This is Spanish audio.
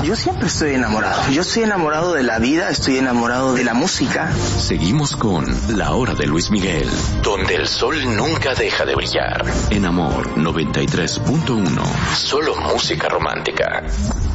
Yo siempre estoy enamorado. Yo estoy enamorado de la vida, estoy enamorado de la música. Seguimos con La Hora de Luis Miguel, donde el sol nunca deja de brillar. En Amor 93.1, solo música romántica.